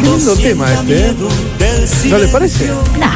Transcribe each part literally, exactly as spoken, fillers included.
lindo tema este, ¿eh? ¿No les parece? Nah.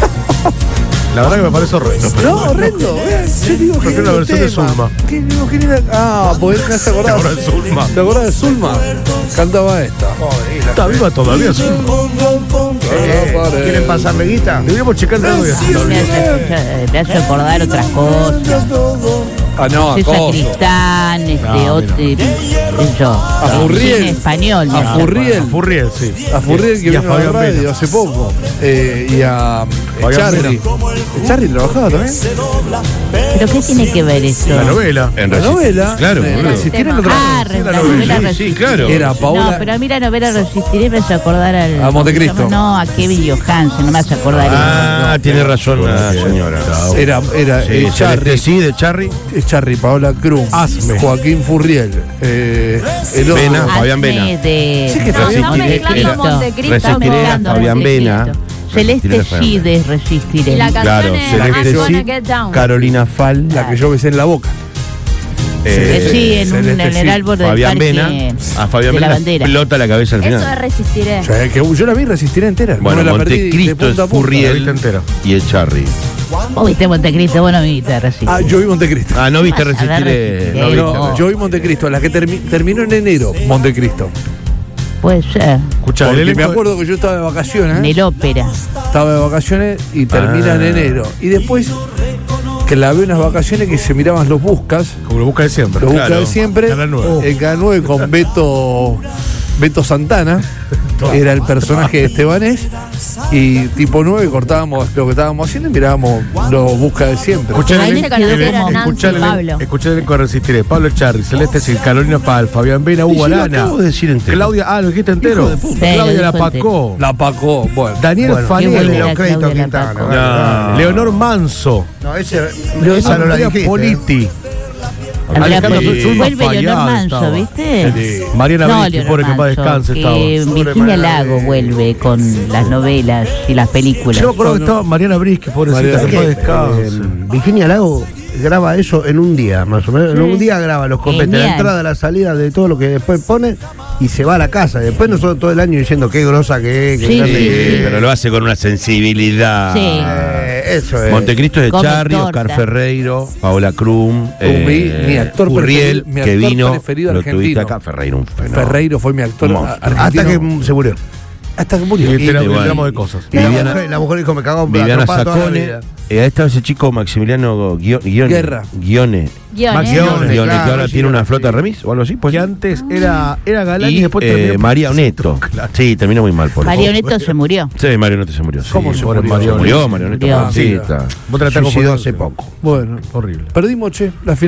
La verdad que me parece horrendo. No, horrendo. ¿eh? Yo digo que Prefiero la versión de Zulma. ¿Qué digo que linda? Ah, porque me hace acordar. ¿Te acordás de Zulma? ¿Te acordás de Zulma? Cantaba esta. Está viva todavía Zulma. Eh, ¿Quieren pasarle guita? Deberíamos checar algo y así. Me hace, me hace acordar otras cosas. Ah, no, César acoso. Cristán, este, No, otro, eso. A En Furriel. cine español. me A hace Furriel. acordar. Furriel, sí. A Furriel que Y a vino a la Fabián radio Vena. hace poco. Eh, y a eh, Fabián Charly. Vena. Charly trabajaba también. ¿Pero qué tiene que ver eso? La novela. En La Resist- novela. Claro, eh, boludo. Resistir en otra. Ah, Sí, la la novela novela. Sí, sí, Resistiré. claro. Era Paola. No, pero a mí la novela Resistiré me hace acordar al... A Montecristo. No, a Kevin Johansen, no me hace acordar. Ah, tiene razón la señora. Era, era Sí, eh, Charly. Celeste sí, de Charry. eh, Charly, Paola Krum, Hazme. Joaquín Furriel, eh, el otro. Vena. Hazme Fabián Vena. De... Sí, que No, Fabián estamos Vena. mezclando Era- Montecristo. Resistiré estamos a mezclando Fabián Montecristo. Vena. Celeste Resistiré a Fabián sí Vena. de Resistiré. Y la canción Claro, es Celeste I'm Gonna sí. Get Down. Carolina Fal. La que yo besé en la boca. Eh, sí, en, un, Celeste, en el sí. árbol del Fabián parque Vena. A Fabián de la Vena bandera. explota la cabeza al Eso es final. Resistiré. O sea, que yo la vi resistir entera. Bueno, no me la perdí de Montecristo punta a es punta. La viste Furriel entera. y el Charry. Vos viste Montecristo, vos no viste Resistiré. Ah, yo vi Montecristo. Ah, no viste Vas a ver Resistiré. Resistiré. No viste. No, no. yo vi Montecristo, la que termi- terminó en enero, Montecristo. Puede ser. Escuchá, el Porque me elenco- acuerdo que yo estaba de vacaciones. En ¿eh? el ópera. Estaba de vacaciones y termina Ah. en enero. Y después que la vi unas vacaciones que se miraban los buscas, Como lo busca de siempre. los buscas Claro. de siempre, Canal nueve. en Canal nueve con Beto, Beto Santana, era el personaje de Estebanés, y tipo nueve cortábamos lo que estábamos haciendo y mirábamos los buscas de siempre. Escuchá Ahí el se elenco- quedó el- como escuchá el Nancy elenco- Pablo. escuchá el elenco de Resistiré. Pablo Charry, Celeste sí, Carolina Fal, Fabián Vena, Hugo Sí, lo Arana. acabo de decir entero. Claudia, ah, lo dijiste entero. Hijo de puta. Sí, Claudia lo La dijo Pacó. La Pacó, bueno. Daniel Bueno, Faniel. ¿quién Dale era los créditos a Claudia Quintana. Lapaco? vale. No. Leonor Manso. No, ese, Leonor esa no la Andrea dijiste. Politi. Andrea Alejandro Poli- Zulma Vuelve Leonor Fayal Manso, estaba. ¿viste? Mariana No, Brisky, Leonor pobre que en paz Manso, descanse que estaba. Virginia Mariana Lago Brisky. vuelve con las novelas y las películas. Yo me acuerdo que estaba Mariana Brisky, pobrecita, Mariana que en paz Eh, descanse. Virginia Lago graba eso en un día, más o menos. En un día graba los copetes, la Genial. entrada, la salida de todo lo que después pone y se va a la casa. Después nosotros todo el año diciendo qué grosa que es, qué Sí, grande sí, que Sí, es. pero lo hace con una sensibilidad. Sí. Eh, eso es. Montecristo es de Come Charry, torta. Oscar Ferreiro, Paola Krum, mi- mi actor Furriel, preferido- mi que actor vino, preferido lo argentino. tuviste acá, Ferreiro, un fenómeno. Ferreiro fue mi actor Monstruo. argentino. Hasta que se murió. hasta que Y murió. enteramos, igual. enteramos de cosas. Y la, Viviana- mujer, la mujer dijo me cagó a Viviana trompadas toda la Sacone, vida. eh, ahí estaba ese chico Maximiliano Guio- Guione. Guerra. Guione. Guión, Max ¿eh? Guión. Guione, que claro, ahora sí, tiene una sí. flota de remis o algo así. Pues. Que antes era, era galán y, Y después eh, terminó. María Oneto. Claro. Sí, terminó muy mal por eso. Marioneto se murió. Sí, María Oneto se murió. sí. ¿Cómo se pobre murió? María Se Oneto. murió, María Oneto. Murió. pobrecita. Vos te la estás Suicidó confundiendo. hace poco. Bueno, Horrible. perdimos, che, la final.